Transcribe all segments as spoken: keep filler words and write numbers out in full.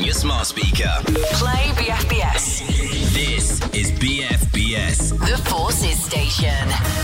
your smart speaker. Play B F B S. This is B F B S. The Forces Station.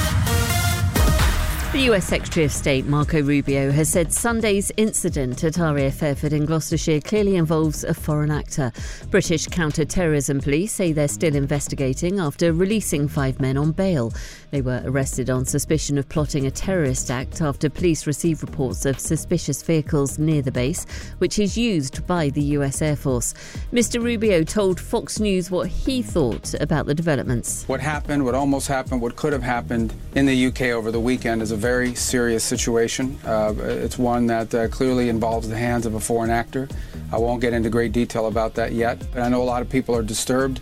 The U S Secretary of State, Marco Rubio, has said Sunday's incident at R A F Fairford in Gloucestershire clearly involves a foreign actor. British counter-terrorism police say they're still investigating after releasing five men on bail. They were arrested on suspicion of plotting a terrorist act after police received reports of suspicious vehicles near the base, which is used by the U S Air Force. Mister Rubio told Fox News what he thought about the developments. What happened, what almost happened, what could have happened in the U K over the weekend is a very serious situation. Uh, it's one that uh, clearly involves the hands of a foreign actor. I won't get into great detail about that yet, but I know a lot of people are disturbed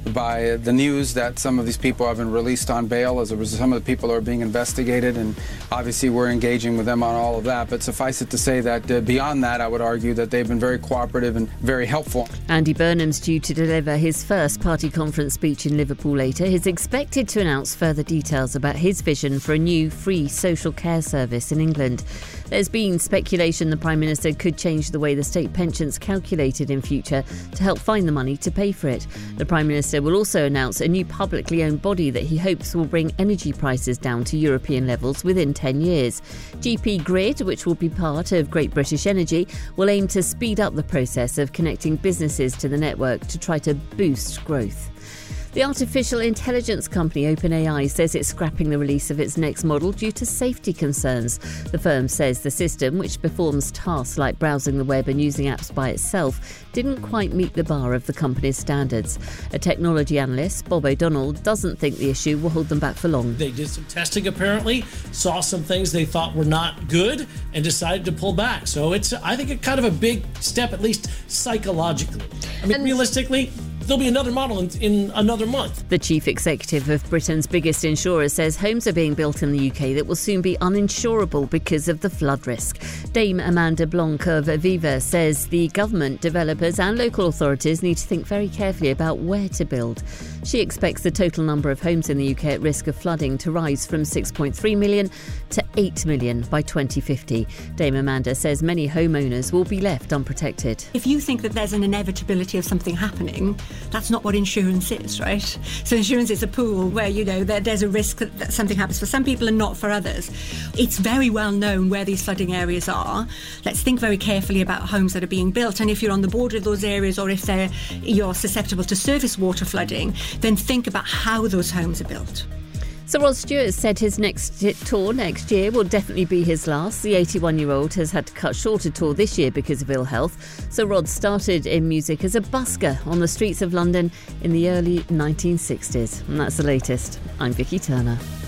by the news that some of these people have been released on bail. As a result, some of the people are being investigated, and obviously we're engaging with them on all of that. But suffice it to say that uh, beyond that, I would argue that they've been very cooperative and very helpful. Andy Burnham's due to deliver his first party conference speech in Liverpool later. He's expected to announce further details about his vision for a new free social care service in England. There's been speculation the Prime Minister could change the way the state pension's calculated in future to help find the money to pay for it. The Prime Minister will also announce a new publicly owned body that he hopes will bring energy prices down to European levels within ten years. G P Grid, which will be part of Great British Energy, will aim to speed up the process of connecting businesses to the network to try to boost growth. The artificial intelligence company OpenAI says it's scrapping the release of its next model due to safety concerns. The firm says the system, which performs tasks like browsing the web and using apps by itself, didn't quite meet the bar of the company's standards. A technology analyst, Bob O'Donnell, doesn't think the issue will hold them back for long. They did some testing apparently, saw some things they thought were not good, and decided to pull back. So it's, I think, a kind of a big step, at least psychologically. I mean, and realistically, there'll be another model in, in another month. The chief executive of Britain's biggest insurer says homes are being built in the U K that will soon be uninsurable because of the flood risk. Dame Amanda Blanc of Aviva says the government, developers and local authorities need to think very carefully about where to build. She expects the total number of homes in the U K at risk of flooding to rise from six point three million to eight million by twenty fifty. Dame Amanda says many homeowners will be left unprotected. If you think that there's an inevitability of something happening, that's not what insurance is, right? So insurance is a pool where, you know, there, there's a risk that, that something happens for some people and not for others. It's very well known where these flooding areas are. Let's think very carefully about homes that are being built, and if you're on the border of those areas, or if they're, you're susceptible to surface water flooding, then think about how those homes are built. Sir Rod Stewart said his next tour next year will definitely be his last. The eighty-one-year-old has had to cut short a tour this year because of ill health. Sir Rod started in music as a busker on the streets of London in the early nineteen sixties. And that's the latest. I'm Vicky Turner.